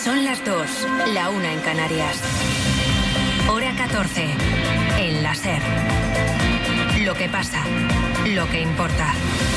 Son las 2, la 1 en Canarias. Hora 14, en la SER. Lo que pasa, lo que importa.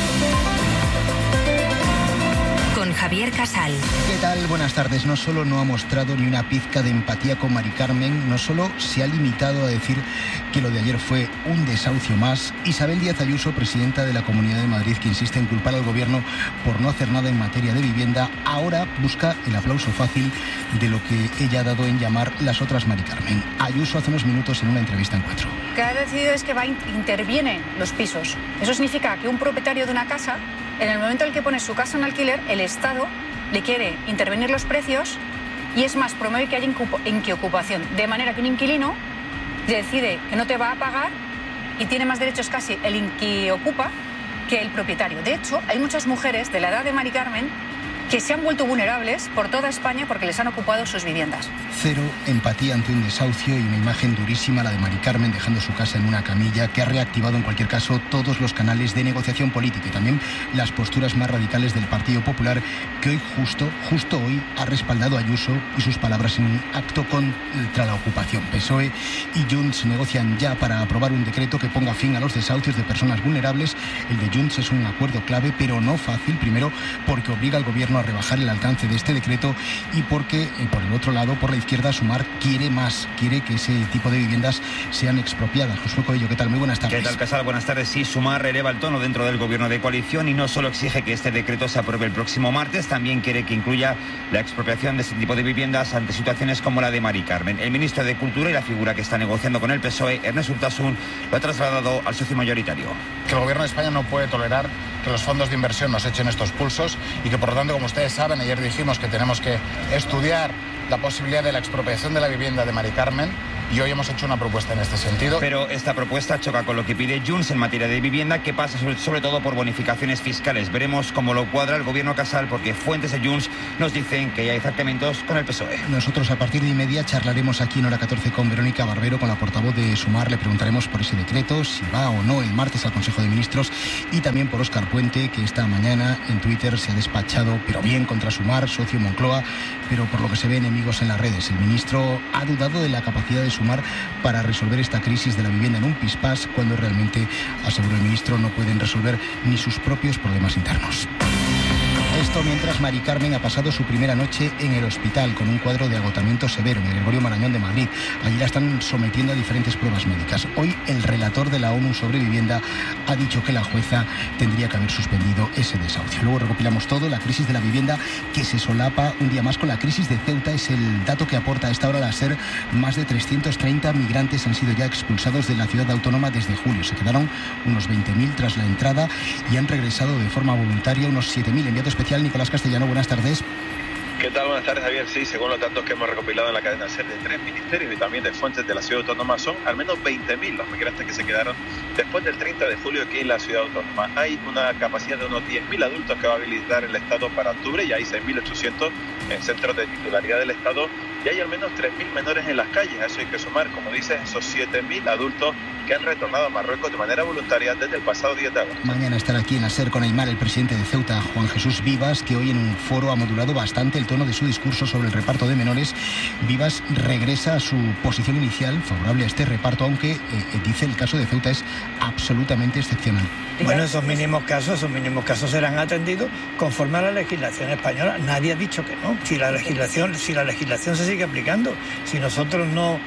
Con Javier Casal. ¿Qué tal? Buenas tardes. No solo no ha mostrado ni una pizca de empatía con Mari Carmen, no solo se ha limitado a decir que lo de ayer fue un desahucio más. Isabel Díaz Ayuso, presidenta de la Comunidad de Madrid, que insiste en culpar al gobierno por no hacer nada en materia de vivienda, ahora busca el aplauso fácil de lo que ella ha dado en llamar las otras Mari Carmen. Ayuso hace unos minutos en una entrevista en Cuatro. Lo que ha decidido es que interviene los pisos. Eso significa que un propietario de una casa, en el momento en el que pone su casa en alquiler, el Estado le quiere intervenir los precios y es más, promueve que haya inquiocupación. De manera que un inquilino decide que no te va a pagar y tiene más derechos casi el inquiocupa que el propietario. De hecho, hay muchas mujeres de la edad de Mari Carmen que se han vuelto vulnerables por toda España porque les han ocupado sus viviendas. Cero empatía ante un desahucio y una imagen durísima, la de Mari Carmen dejando su casa en una camilla, que ha reactivado en cualquier caso todos los canales de negociación política y también las posturas más radicales del Partido Popular, que hoy, justo hoy, ha respaldado a Ayuso y sus palabras en un acto contra la ocupación. PSOE y Junts negocian ya para aprobar un decreto que ponga fin a los desahucios de personas vulnerables. El de Junts es un acuerdo clave, pero no fácil, primero porque obliga al gobierno a rebajar el alcance de este decreto y porque, por el otro lado, por la izquierda, Sumar quiere más, quiere que ese tipo de viviendas sean expropiadas. Josué Coello, ¿qué tal? Muy buenas tardes. ¿Qué tal, Casal? Buenas tardes. Sí, Sumar eleva el tono dentro del gobierno de coalición y no solo exige que este decreto se apruebe el próximo martes, también quiere que incluya la expropiación de este tipo de viviendas ante situaciones como la de Mari Carmen. El ministro de Cultura y la figura que está negociando con el PSOE, Ernest Urtasun, lo ha trasladado al socio mayoritario. Que el gobierno de España no puede tolerar que los fondos de inversión nos echen estos pulsos y que, por lo tanto, como ustedes saben, ayer dijimos que tenemos que estudiar la posibilidad de la expropiación de la vivienda de Mari Carmen y hoy hemos hecho una propuesta en este sentido. Pero esta propuesta choca con lo que pide Junts en materia de vivienda, que pasa sobre todo por bonificaciones fiscales. Veremos cómo lo cuadra el gobierno Casal, porque fuentes de Junts nos dicen que ya hay acercamientos con el PSOE. Nosotros a partir de 1:30 charlaremos aquí en Hora 14 con Verónica Barbero, con la portavoz de Sumar. Le preguntaremos por ese decreto, si va o no el martes al Consejo de Ministros, y también por Óscar Puente, que esta mañana en Twitter se ha despachado, pero bien, contra Sumar, socio Moncloa, pero por lo que se ve enemigos en las redes. El ministro ha dudado de la capacidad de Sumar para resolver esta crisis de la vivienda en un pispás, cuando realmente, aseguró el ministro, no pueden resolver ni sus propios problemas internos. Esto mientras Mari Carmen ha pasado su primera noche en el hospital con un cuadro de agotamiento severo en el Gregorio Marañón de Madrid. Allí la están sometiendo a diferentes pruebas médicas. Hoy el relator de la ONU sobre vivienda ha dicho que la jueza tendría que haber suspendido ese desahucio. Luego recopilamos todo, la crisis de la vivienda que se solapa un día más con la crisis de Ceuta. Es el dato que aporta a esta hora la SER. Más de 330 migrantes han sido ya expulsados de la ciudad autónoma desde julio. Se quedaron unos 20.000 tras la entrada y han regresado de forma voluntaria unos 7.000. Enviado especial Nicolás Castellano, buenas tardes. ¿Qué tal? Buenas tardes, Javier. Sí, según los datos que hemos recopilado en la cadena SER de 3 ministerios y también de fuentes de la ciudad autónoma, son al menos 20.000 los migrantes que se quedaron después del 30 de julio aquí en la ciudad autónoma. Hay una capacidad de unos 10.000 adultos que va a habilitar el Estado para octubre y hay 6.800 en centros de titularidad del Estado y hay al menos 3.000 menores en las calles. A eso hay que sumar, como dices, esos 7.000 adultos que han retornado a Marruecos de manera voluntaria desde el pasado 10 de agosto. Mañana estará aquí en la SER con Aymar el presidente de Ceuta, Juan Jesús Vivas, que hoy en un foro ha modulado bastante el tono de su discurso sobre el reparto de menores. Vivas regresa a su posición inicial favorable a este reparto, aunque dice el caso de Ceuta es absolutamente excepcional. Bueno, esos mínimos casos serán atendidos conforme a la legislación española. Nadie ha dicho que no. Si la legislación se sigue aplicando, si nosotros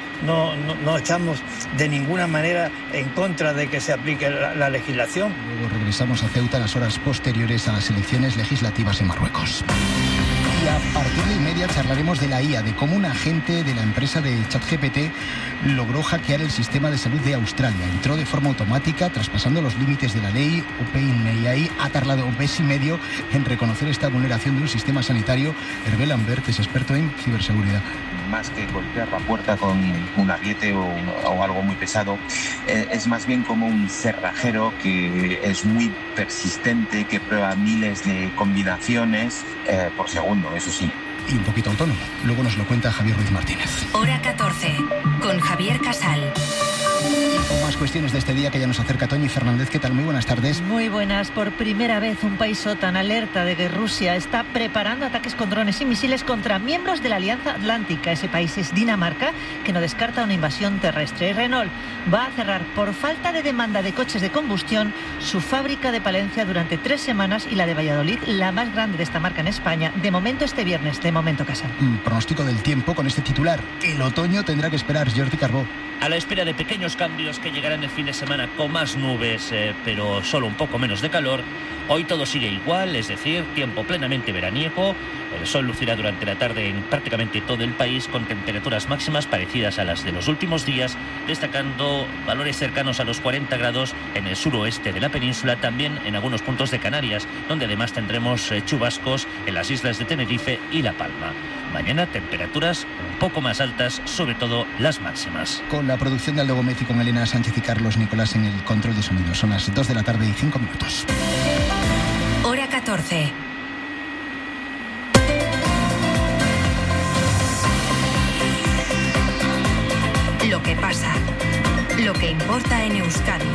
no estamos de ninguna manera en contra de que se aplique la legislación. Luego regresamos a Ceuta a las horas posteriores a las elecciones legislativas en Marruecos. Y a partir de 1:30 charlaremos de la IA, de cómo un agente de la empresa de ChatGPT logró hackear el sistema de salud de Australia. Entró de forma automática, traspasando los límites de la ley. OpenAI ha tardado un mes y medio en reconocer esta vulneración de un sistema sanitario. Hervé Lambert es experto en ciberseguridad. Más que golpear la puerta con un ariete o algo muy pesado, es más bien como un cerrajero que es muy persistente, que prueba miles de combinaciones por segundo, eso sí. Y un poquito autónomo. Luego nos lo cuenta Javier Ruiz Martínez. Hora 14, con Javier Casal. Y con más cuestiones de este día que ya nos acerca Toñi Fernández. ¿Qué tal? Muy buenas tardes. Muy buenas. Por primera vez un país OTAN alerta de que Rusia está preparando ataques con drones y misiles contra miembros de la Alianza Atlántica. Ese país es Dinamarca, que no descarta una invasión terrestre. Y Renault va a cerrar por falta de demanda de coches de combustión su fábrica de Palencia durante 3 semanas y la de Valladolid, la más grande de esta marca en España. De momento este viernes, de momento Casal. Pronóstico del tiempo con este titular. El otoño tendrá que esperar, Jordi Carbó. A la espera de pequeños cambios que llegarán el fin de semana con más nubes, pero solo un poco menos de calor, hoy todo sigue igual, es decir, tiempo plenamente veraniego. El sol lucirá durante la tarde en prácticamente todo el país con temperaturas máximas parecidas a las de los últimos días, destacando valores cercanos a los 40 grados en el suroeste de la península, también en algunos puntos de Canarias, donde además tendremos chubascos en las islas de Tenerife y La Palma. Mañana temperaturas un poco más altas, sobre todo las máximas. Con la producción de Aldo Gómez y con Elena Sánchez y Carlos Nicolás en el control de sonido. Son las 2 de la tarde y 5 minutos. Hora 14. Lo que pasa, lo que importa en Euskadi.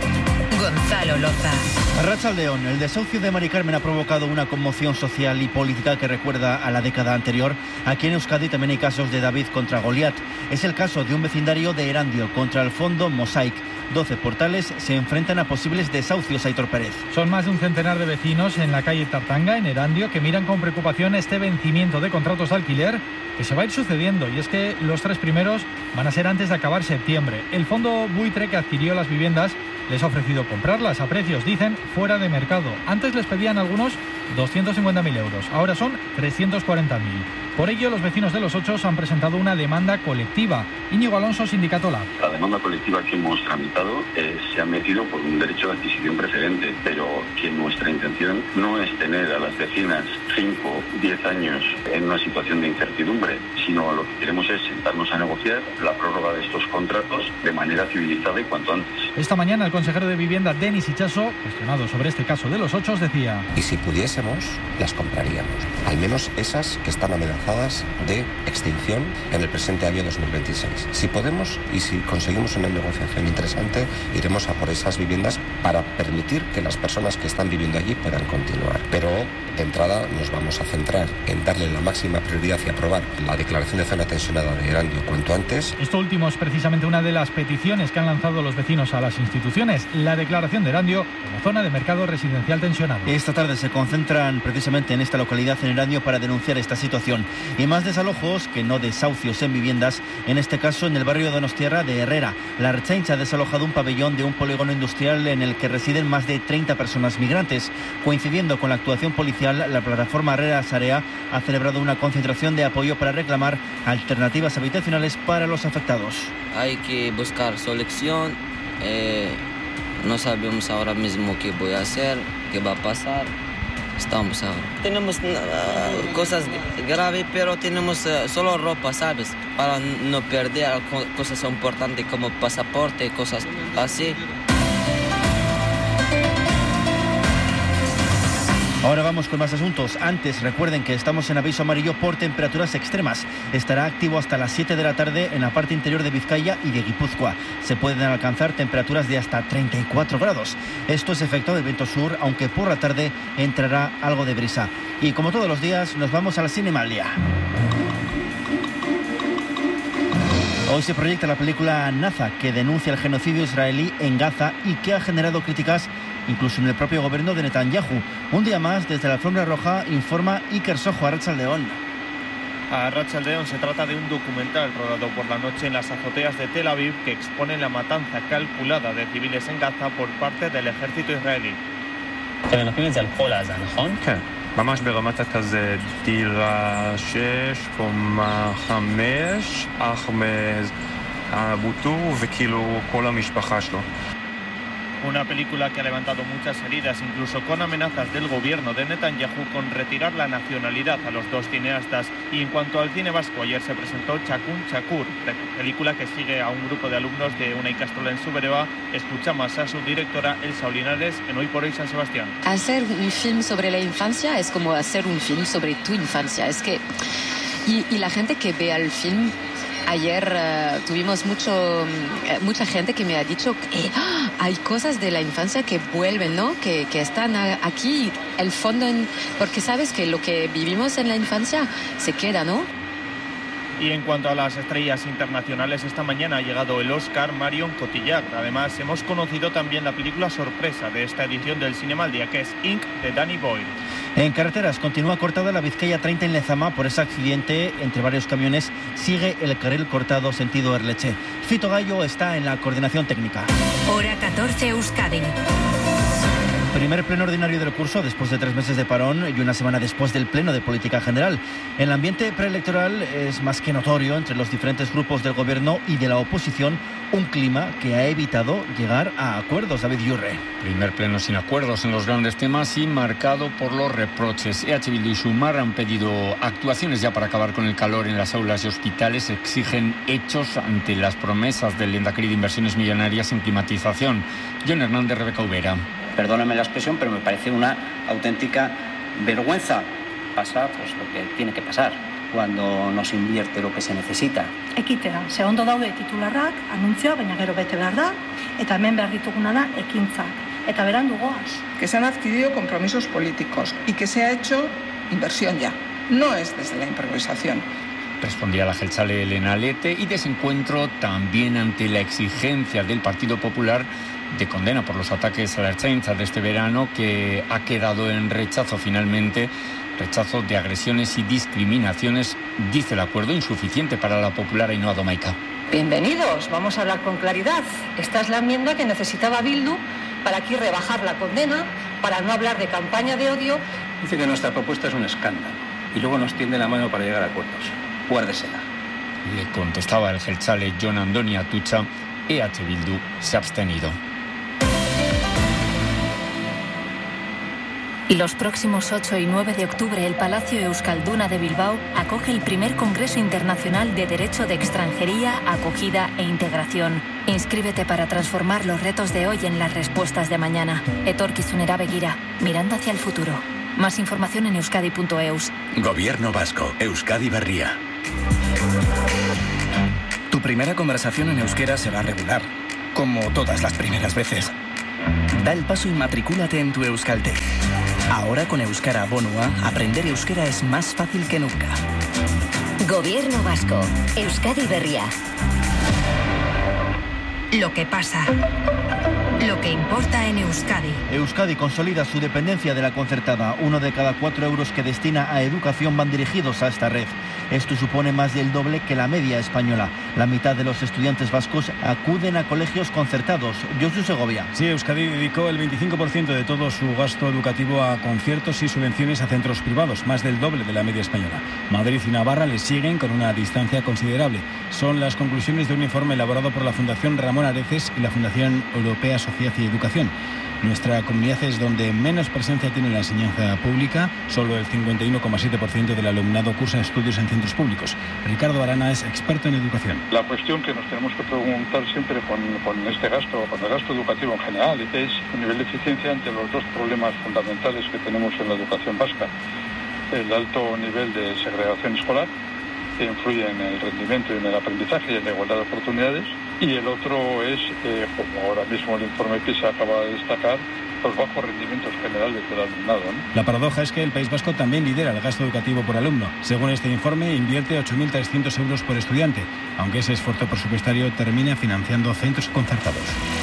Gonzalo Loza. Arratsaldeon, el desahucio de Mari Carmen ha provocado una conmoción social y política que recuerda a la década anterior. Aquí en Euskadi también hay casos de David contra Goliat. Es el caso de un vecindario de Erandio contra el fondo Mosaic. 12 portales se enfrentan a posibles desahucios. Aitor Pérez. Son más de un centenar de vecinos en la calle Tartanga, en Erandio, que miran con preocupación este vencimiento de contratos de alquiler que se va a ir sucediendo, y es que los 3 primeros van a ser antes de acabar septiembre. El fondo buitre que adquirió las viviendas les ha ofrecido comprarlas a precios, dicen, fuera de mercado. Antes les pedían algunos 250.000 euros, ahora son 340.000. Por ello, los vecinos de Los Ochos han presentado una demanda colectiva. Íñigo Alonso, Sindicato Lab. La demanda colectiva que hemos tramitado se ha metido por un derecho de adquisición preferente, pero que nuestra intención no es tener a las vecinas 5, 10 años en una situación de incertidumbre, sino lo que queremos es sentarnos a negociar la prórroga de estos contratos de manera civilizada y cuanto antes. Esta mañana el consejero de Vivienda, Denis Ichaso, cuestionado sobre este caso de Los Ochos, decía: y si pudiésemos, las compraríamos, al menos esas que están amenazadas de extinción en el presente año 2026. Si podemos y si conseguimos una negociación interesante, iremos a por esas viviendas para permitir que las personas que están viviendo allí puedan continuar. Pero de entrada nos vamos a centrar en darle la máxima prioridad y aprobar la declaración de zona tensionada de Erandio cuanto antes. Esto último es precisamente una de las peticiones que han lanzado los vecinos a las instituciones, la declaración de Erandio como zona de mercado residencial tensionado. Esta tarde se concentran precisamente en esta localidad, en Erandio, para denunciar esta situación. Y más desalojos que no desahucios en viviendas, en este caso en el barrio de Donostiarra de Herrera. La Ertzaintza ha desalojado un pabellón de un polígono industrial en el que residen más de 30 personas migrantes. Coincidiendo con la actuación policial, la plataforma Herrera Sarea ha celebrado una concentración de apoyo para reclamar alternativas habitacionales para los afectados. Hay que buscar solución. No sabemos ahora mismo qué voy a hacer, qué va a pasar. Estamos ahora. Tenemos cosas graves, pero tenemos solo ropa, ¿sabes? Para no perder cosas importantes como pasaporte, cosas así. Ahora vamos con más asuntos. Antes, recuerden que estamos en aviso amarillo por temperaturas extremas. Estará activo hasta las 7 de la tarde en la parte interior de Vizcaya y de Guipúzcoa. Se pueden alcanzar temperaturas de hasta 34 grados. Esto es efecto del viento sur, aunque por la tarde entrará algo de brisa. Y como todos los días, nos vamos al cine Maldia. Hoy se proyecta la película Naza, que denuncia el genocidio israelí en Gaza y que ha generado críticas incluso en el propio gobierno de Netanyahu. Un día más, desde la alfombra roja, informa Iker Sojo. Arratsaldeon. Arratsaldeon, se trata de un documental rodado por la noche en las azoteas de Tel Aviv que expone la matanza calculada de civiles en Gaza por parte del ejército israelí. ממש ברמת הכזה דירה 6, קומה 5, אח מהבוטו וכאילו כל המשפחה שלו. Una película que ha levantado muchas heridas, incluso con amenazas del gobierno de Netanyahu con retirar la nacionalidad a los 2 cineastas. Y en cuanto al cine vasco, ayer se presentó Chakun Chakur, película que sigue a un grupo de alumnos de una ikastola en Suberoa. Escuchamos a su directora, Elsa Olinares, en Hoy por Hoy San Sebastián. Hacer un film sobre la infancia es como hacer un film sobre tu infancia. Es que y la gente que ve el film Ayer tuvimos mucha gente que me ha dicho que hay cosas de la infancia que vuelven, ¿no? Que están aquí, el fondo, porque sabes que lo que vivimos en la infancia se queda, ¿no? Y en cuanto a las estrellas internacionales, esta mañana ha llegado el Oscar Marion Cotillard. Además, hemos conocido también la película sorpresa de esta edición del Cinema al Día, que es Inc. de Danny Boyle. En carreteras continúa cortada la Vizcaya 30 en Lezama por ese accidente entre varios camiones. Sigue el carril cortado sentido Erleche. Fito Gallo está en la coordinación técnica. Hora 14 Euskadi. Primer pleno ordinario del curso después de 3 meses de parón y una semana después del pleno de política general. El ambiente preelectoral es más que notorio entre los diferentes grupos del gobierno y de la oposición, un clima que ha evitado llegar a acuerdos. David Yurre. Primer pleno sin acuerdos en los grandes temas y marcado por los reproches. EH Bildu y Sumar han pedido actuaciones ya para acabar con el calor en las aulas y hospitales. Exigen hechos ante las promesas del Lehendakari de inversiones millonarias en climatización. Jon Hernández, Rebeca Ubera. Perdóname la expresión, pero me parece una auténtica vergüenza. Pasa pues lo que tiene que pasar cuando no se invierte lo que se necesita. Ekitea, ze ondo daude titularrak, anuntzioa, baina gero bete behar da, eta hemen behar dituguna da ekintzak. Eta berandu goaz. Que se han adquirido compromisos políticos y que se ha hecho inversión ya. No es desde la improvisación. Respondía la jeltzale Elena Lete y desencuentro también ante la exigencia del Partido Popular de condena por los ataques a la Ertzaintza de este verano, que ha quedado en rechazo finalmente, rechazo de agresiones y discriminaciones, dice el acuerdo, insuficiente para la popular Ainhoa Domaica. Bienvenidos, vamos a hablar con claridad. Esta es la enmienda que necesitaba Bildu para aquí rebajar la condena, para no hablar de campaña de odio. Dice que nuestra propuesta es un escándalo y luego nos tiende la mano para llegar a acuerdos. Guárdesela. Le contestaba el jeltzale Jon Andoni Atutxa. EH Bildu se ha abstenido. Los próximos 8 y 9 de octubre, el Palacio Euskalduna de Bilbao acoge el primer Congreso Internacional de Derecho de Extranjería, Acogida e Integración. Inscríbete para transformar los retos de hoy en las respuestas de mañana. Etorkizunera begira, mirando hacia el futuro. Más información en euskadi.eus. Gobierno vasco, Euskadi Berria. Tu primera conversación en euskera será regular, como todas las primeras veces. Da el paso y matricúlate en tu Euskalteg. Ahora con Euskara Bonua, aprender euskera es más fácil que nunca. Gobierno vasco, Euskadi Berria. Lo que pasa. Lo que importa en Euskadi. Euskadi consolida su dependencia de la concertada. 1 de cada 4 euros que destina a educación van dirigidos a esta red. Esto supone más del doble que la media española. La mitad de los estudiantes vascos acuden a colegios concertados. Josu Segovia. Sí, Euskadi dedicó el 25% de todo su gasto educativo a conciertos y subvenciones a centros privados, más del doble de la media española. Madrid y Navarra les siguen con una distancia considerable. Son las conclusiones de un informe elaborado por la Fundación Ramón Areces y la Fundación Europea Sociedad y Educación. Nuestra comunidad es donde menos presencia tiene la enseñanza pública. Solo el 51,7% del alumnado cursa estudios en centros públicos. Ricardo Arana es experto en educación. La cuestión que nos tenemos que preguntar siempre con este gasto, con el gasto educativo en general, es el nivel de eficiencia ante los dos problemas fundamentales que tenemos en la educación vasca. El alto nivel de segregación escolar, que influye en el rendimiento y en el aprendizaje y en la igualdad de oportunidades, y el otro es, como ahora mismo el informe PISA acaba de destacar, los bajos rendimientos generales del alumnado, ¿no? La paradoja es que el País Vasco también lidera el gasto educativo por alumno. Según este informe, invierte 8.300 euros por estudiante, aunque ese esfuerzo presupuestario termina financiando centros concertados.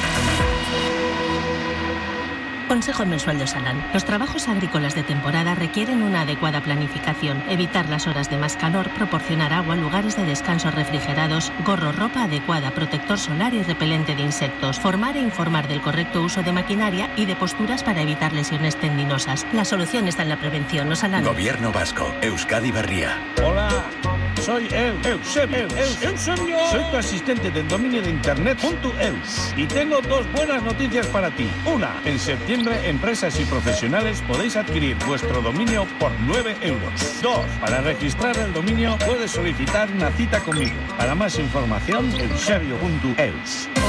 Consejo mensual de Osalan. Los trabajos agrícolas de temporada requieren una adecuada planificación, evitar las horas de más calor, proporcionar agua, lugares de descanso refrigerados, gorro, ropa adecuada, protector solar y repelente de insectos, formar e informar del correcto uso de maquinaria y de posturas para evitar lesiones tendinosas. La solución está en la prevención. Osalan. Gobierno vasco, Euskadi Berria. Hola, soy Eusebio. Soy tu asistente del dominio de internet .eus y tengo dos buenas noticias para ti. Una, en septiembre empresas y profesionales podéis adquirir vuestro dominio por 9 euros. 2. Para registrar el dominio puedes solicitar una cita conmigo. Para más información, eusebio.eus. Hora 14.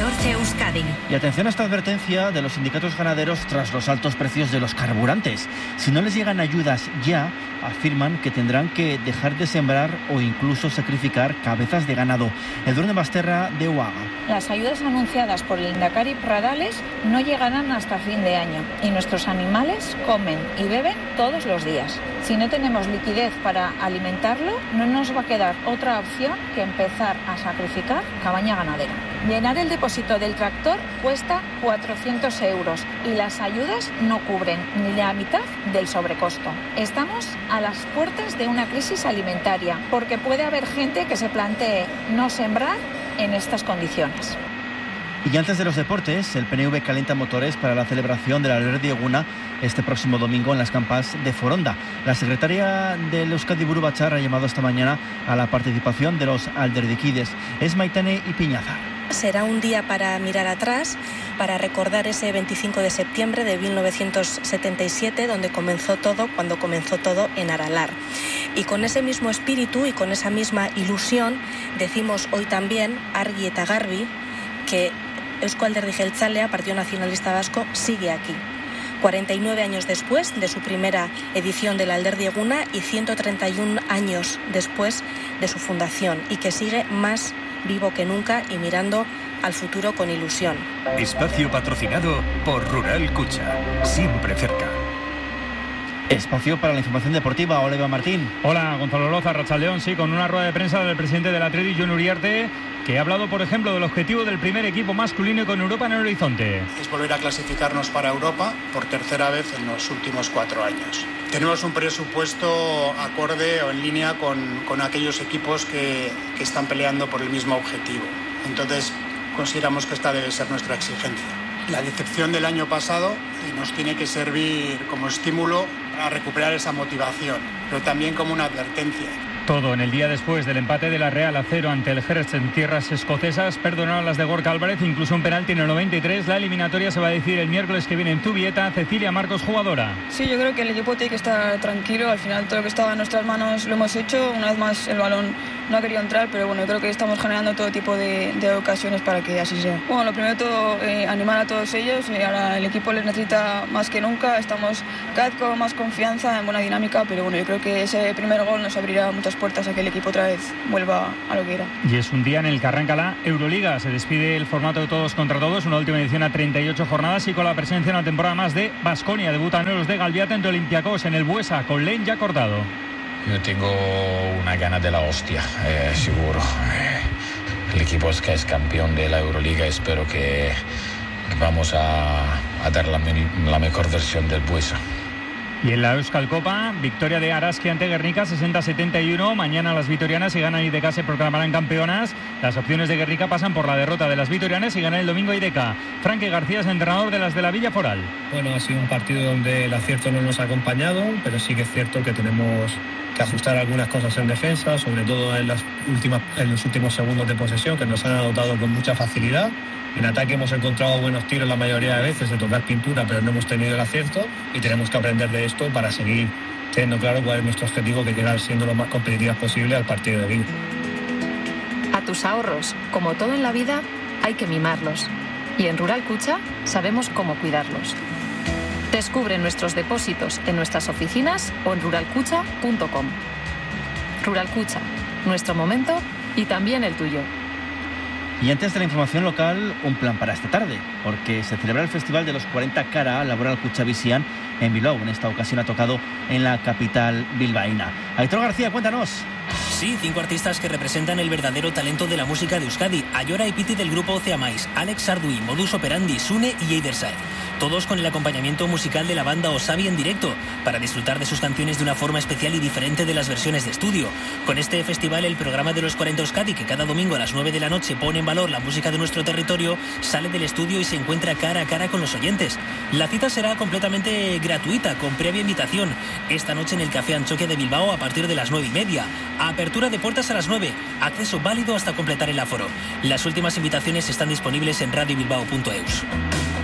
14 Euskadi. Y atención a esta advertencia de los sindicatos ganaderos tras los altos precios de los carburantes. Si no les llegan ayudas ya, afirman que tendrán que dejar de sembrar o incluso sacrificar cabezas de ganado. Edurne Basterra, de UAGA. Las ayudas anunciadas por el Lehendakari Pradales no llegarán hasta fin de año y nuestros animales comen y beben todos los días. Si no tenemos liquidez para alimentarlo, no nos va a quedar otra opción que empezar a sacrificar cabaña ganadera. Llenar el depósito del tractor cuesta 400 euros y las ayudas no cubren ni la mitad del sobrecosto. Estamos a las puertas de una crisis alimentaria porque puede haber gente que se plantee no sembrar en estas condiciones. Y antes de los deportes, el PNV calienta motores para la celebración de la Alderdi Eguna este próximo domingo en las campas de Foronda. La secretaria del Euskadi Buru Batzar ha llamado esta mañana a la participación de los alderdikides. Es Maitane Ipiñazar. Será un día para mirar atrás, para recordar ese 25 de septiembre de 1977, cuando comenzó todo en Aralar. Y con ese mismo espíritu y con esa misma ilusión, decimos hoy también, argi eta garbi, que Eusko Alderdi Jeltzalea, Partido Nacionalista Vasco, sigue aquí. 49 años después de su primera edición de la Alderdi Eguna y 131 años después de su fundación, y que sigue más vivo que nunca y mirando al futuro con ilusión. Espacio patrocinado por Rural Cucha, siempre cerca. Espacio para la información deportiva. Hola, Iván Martín. Hola, Gonzalo Loza, Arratsaldeón. Sí, con una rueda de prensa del presidente del Athletic, Jon Uriarte, que ha hablado, por ejemplo, del objetivo del primer equipo masculino con Europa en el horizonte. Es volver a clasificarnos para Europa por tercera vez en los últimos 4 años. Tenemos un presupuesto acorde o en línea con aquellos equipos que están peleando por el mismo objetivo. Entonces, consideramos que esta debe ser nuestra exigencia. La decepción del año pasado nos tiene que servir como estímulo a recuperar esa motivación, pero también como una advertencia. Todo en el día después del empate de la Real a 0 ante el Hertz en tierras escocesas. Perdonaron las de Gorka Álvarez, incluso un penalti en el 93. La eliminatoria se va a decidir el miércoles que viene en Zubieta. Cecilia Marcos, jugadora. Sí, yo creo que el equipo tiene que estar tranquilo. Al final todo lo que estaba en nuestras manos lo hemos hecho. Una vez más el balón no ha querido entrar, pero bueno, yo creo que estamos generando todo tipo de ocasiones para que así sea. Bueno, lo primero de todo, animar a todos ellos. Ahora el equipo les necesita más que nunca. Estamos cada vez con más confianza, en buena dinámica, pero bueno, yo creo que ese primer gol nos abrirá muchas puertas a que el equipo otra vez vuelva a lo que era. Y es un día en el que arranca la Euroliga. Se despide el formato de todos contra todos, una última edición a 38 jornadas y con la presencia en una temporada más de Baskonia. Debutan los de Galviate ante Olympiacos en el Buesa, con Len ya cortado. Yo tengo una gana de la hostia, seguro. El equipo es que es campeón de la Euroliga. Espero que vamos a dar la mejor versión del Buesa. Y en la Euskal Copa, victoria de Araski ante Guernica, 60-71. Mañana las vitorianas, si ganan IDK, se proclamarán campeonas. Las opciones de Guernica pasan por la derrota de las vitorianas y ganan el domingo IDK. Frankie García es entrenador de las de la Villa Foral. Bueno, ha sido un partido donde el acierto no nos ha acompañado, pero sí que es cierto que tenemos que ajustar algunas cosas en defensa, sobre todo en los últimos segundos de posesión, que nos han anotado con mucha facilidad. En ataque hemos encontrado buenos tiros la mayoría de veces de tocar pintura, pero no hemos tenido el acierto y tenemos que aprender de esto para seguir teniendo claro cuál es nuestro objetivo, que llegar siendo lo más competitivas posible al partido de liga. A tus ahorros, como todo en la vida, hay que mimarlos. Y en Rural Cucha sabemos cómo cuidarlos. Descubre nuestros depósitos en nuestras oficinas o en ruralcucha.com. Rural Cucha, nuestro momento y también el tuyo. Y antes de la información local, un plan para esta tarde, porque se celebra el Festival de los 40 Cara Laboral Cuchavisian en Bilbao. En esta ocasión ha tocado en la capital bilbaína. Aitor García, cuéntanos. Sí, 5 artistas que representan el verdadero talento de la música de Euskadi. Ayora y Piti del grupo Oceamais, Alex Sardui, Modus Operandi, Sune y Eiderside. Todos con el acompañamiento musical de la banda Osabi en directo, para disfrutar de sus canciones de una forma especial y diferente de las versiones de estudio. Con este festival, el programa de los 40 Euskadi, que cada domingo a las 9 de la noche pone en valor la música de nuestro territorio, sale del estudio y se encuentra cara a cara con los oyentes. La cita será completamente gratuita, con previa invitación. Esta noche en el Café Anchoquia de Bilbao a partir de las 9:30. Apertura de puertas a las 9. Acceso válido hasta completar el aforo. Las últimas invitaciones están disponibles en radiobilbao.eus.